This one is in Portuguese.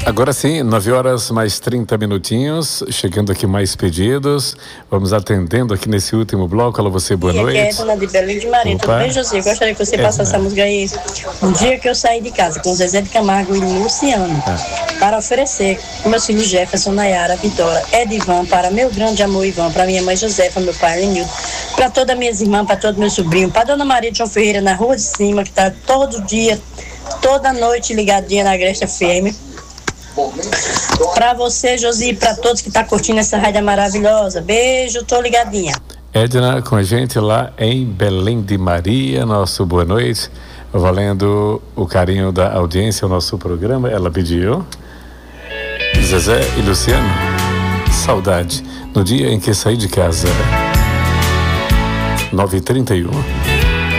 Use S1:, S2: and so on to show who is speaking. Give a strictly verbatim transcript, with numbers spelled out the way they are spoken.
S1: Agora sim, nove horas mais trinta minutinhos, chegando aqui mais pedidos, vamos atendendo aqui nesse último bloco. Alô, você, boa
S2: e
S1: noite.
S2: Aqui é a dona de Belém de Maria, tudo bem, José? Gostaria que você passasse essa música aí. Um dia que eu saí de casa com Zezé de Camargo e Luciano, é. para oferecer para meus filhos Jefferson, Nayara, Vitória, Edivan, para meu grande amor Ivan, para minha mãe Josefa, meu pai Lenildo, para todas as minhas irmãs, para todos meus sobrinhos, para dona Maria de João Ferreira, na Rua de Cima, que está todo dia, toda noite ligadinha na Agreste F M. Pra você, Josi, pra todos que tá curtindo essa rádio maravilhosa. Beijo, tô ligadinha.
S1: Edna com a gente lá em Belém de Maria, nosso boa noite, valendo o carinho da audiência ao nosso programa. Ela pediu Zezé e Luciano, saudade, no dia em que saí de casa. nove e trinta e um.